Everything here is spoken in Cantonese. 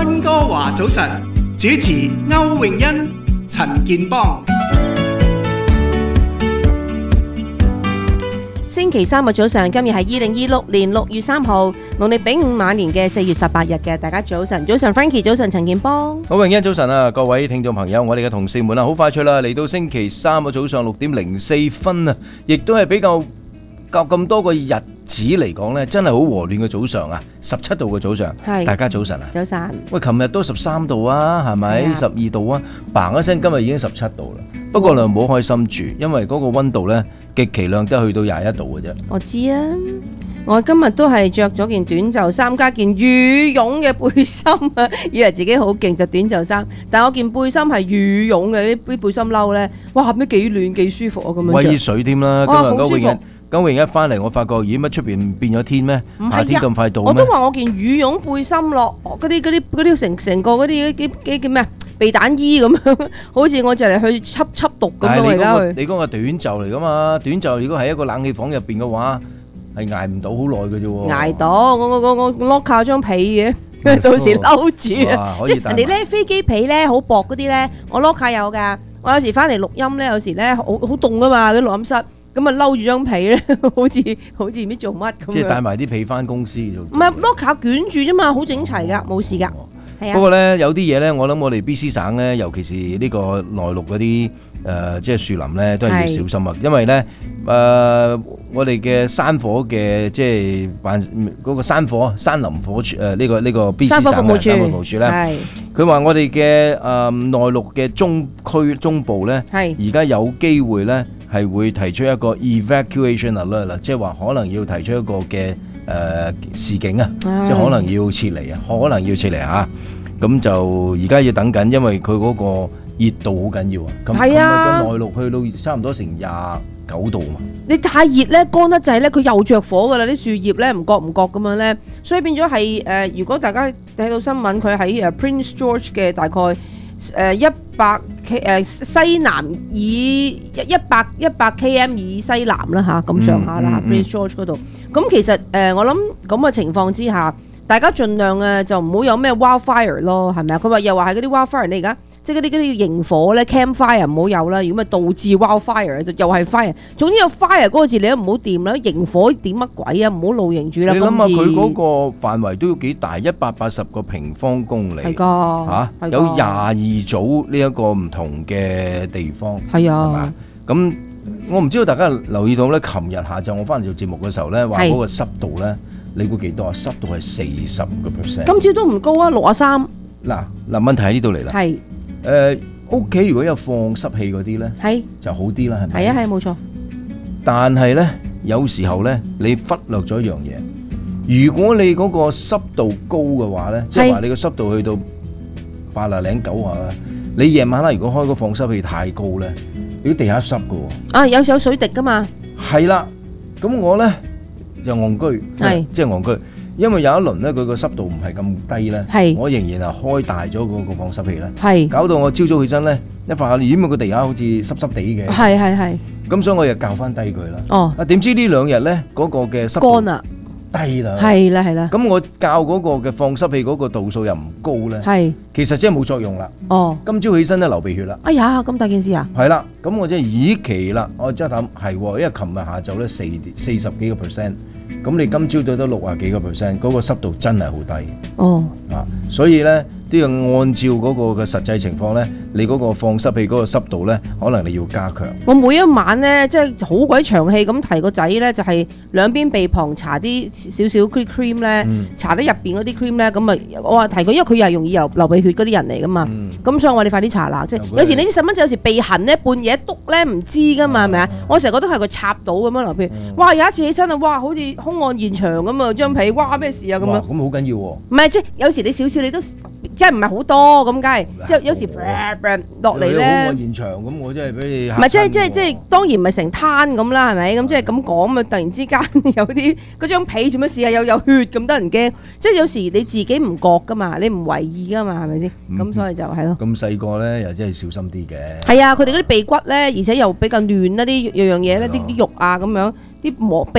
溫哥華早晨，主持歐詠欣、陳健邦。 星期三嘅早上，今日係2026年6月3號，農曆丙午晚年嘅4月18日嘅。大家早晨，早晨 Frankie， 早晨陳健邦。 好，榮欣早晨啊，各位聽眾朋友，我哋嘅同事們啊，好快脆啦，嚟到星期三嘅早上6:04啊，亦都係比較隔咁多個日子嚟講呢，真係好和暖嘅早上啊，17度嘅早上，大家早晨啊， 早晨。 喂，琴日都13度啊，係咪？12度啊，嘭一聲，今日已經17度啦。不過唔好開心住，因為嗰個溫度呢，極其量都去到21度嘅啫。 我知啊，我今日都係着咗件短袖衫加件羽絨嘅背心啊，以為自己好勁就短袖衫，但係我件背心係羽絨嘅，啲背心褸呢，哇，咩幾暖幾舒服啊，咁樣着。 威水添啦，今日歐詠欣翻嚟，我發覺咦乜出邊變咗天咩？夏天咁快到咩？ 我都話我件羽絨背心落嗰啲成個嗰啲叫咩避彈衣咁樣，好似我就嚟去緝毒咁樣而家去。 你嗰個短袖嚟噶嘛？短袖如果喺一個冷氣房入邊嘅話，係捱唔到好耐嘅啫喎。 捱到，我 lock 靠張被嘅，到時摟住啊！即係人哋咧飛機被咧好薄嗰啲咧，我 lock 靠有㗎。我有時翻嚟錄音咧，有時咧好凍噶嘛，啲錄音室。咁啊嬲住張被咧，好似唔知做乜咁樣。即係帶埋啲被翻公司做。 唔係 lock 卡捲住啫嘛，好整齊噶，冇事噶。係啊。不過咧有啲嘢咧，我諗我哋 BC 省咧，尤其是呢個內陸嗰啲即係樹林咧，都係要小心啊。因為咧我哋嘅山火嘅即係嗰個山林火處呢個 BC 省嘅山火服務處咧，佢話我哋嘅內陸嘅中部咧，而家有機會咧。係會提出一個 evacuation alert 啦，即係話可能要提出一個嘅示警啊，即係可能要撤離啊，咁就而家要等緊，因為佢嗰個熱度好緊要啊。咁琴日嘅內陸去到差唔多成29度嘛。 你太熱咧，乾得滯咧，佢又着火噶啦，啲樹葉咧唔覺咁樣咧，所以變咗係如果大家睇到新聞，佢喺Prince George 嘅大概100西南以100 km 以西南啦嚇，咁上下啦 Prince George 嗰度。咁其實我諗咁嘅情況之下，大家盡量就唔好有咩 wildfire 咯，係咪啊？佢話又話係嗰啲 wildfire，你而家即係嗰啲營火咧 campfire 唔好有啦，如果咪導致 wildfire 又係 fire。總之有 fire 嗰個字你都唔好掂啦，營火點乜鬼啊？唔好露營住啦。 你諗下佢嗰個範圍都要幾大，180個平方公里。係㗎嚇，有22組呢一個唔同嘅地方。 係啊。 咁我唔知道大家留意到咧，琴日下晝我翻嚟做節目嘅時候咧，話嗰個濕度咧，你估幾多啊？濕度係40%。 今朝都唔高啊，63。 嗱問題喺呢度嚟啦。係。屋企如果有放濕器嗰啲咧，就好啲啦，係咪？ 係啊，係冇錯。但係咧，有時候咧，你忽略咗一樣嘢。如果你嗰個濕度高嘅話咧，即係話你個濕度去到80零90啊，你夜晚啦，如果開個放濕器太高咧，如果地下濕㗎喎。 啊，有水滴㗎嘛？ 係啦，咁我咧就戇居，即係戇居。因為有一輪咧，佢個濕度唔係咁低咧，我仍然係開大咗嗰個放濕器咧，搞到我朝早起身咧，一發下咦，個地下好似濕濕地嘅， 係， 咁所以我又校翻低佢啦。點知呢2日咧嗰個嘅濕度低啦， 係啦， 咁我校嗰個嘅放濕器嗰個度數又唔高咧，其實真係冇作用啦。今朝起身咧流鼻血啦。哎呀，咁大件事啊！ 係啦，咁我真係咦奇啦，我真係諗係，因為琴日下晝咧40幾個%。咁你今朝對得60幾個%，嗰個濕度真係好低。所以咧都要按照嗰個嘅實際情況咧，你嗰個放濕器嗰個濕度咧，可能你要加強。 我每一晚咧，即係好鬼長氣咁提個仔咧，就係兩邊鼻旁搽啲少少 cream 咧，搽得入邊嗰啲 cream 咧，咁啊，我話提佢，因為佢又係容易流鼻血嗰啲人嚟噶嘛。咁所以我話你快啲搽啦，即係有時你啲細蚊仔有時鼻痕咧，半夜篤咧唔知噶嘛，係咪啊？我成日覺得係佢插到咁樣流鼻血。哇！有一次起身啊，哇！好似兇案現場咁啊，張被，哇！咩事啊咁樣？ 咁好緊要喎！ 唔係，即係有時你少少你都。即係唔係好多咁，梗係即係有時落嚟咧。 我現場咁，我真係俾你。 唔係即係當然唔係成攤咁啦，係咪？咁即係咁講咪突然之間有啲嗰張被做乜事啊？有血咁得人驚。即係有時你自己唔覺噶嘛，你唔為意噶嘛，係咪先？咁所以就係咯。 咁細個咧，又真係小心啲嘅。 係啊，佢哋嗰啲鼻骨咧，而且又比較嫩啦，啲樣嘢咧，啲肉啊咁樣，啲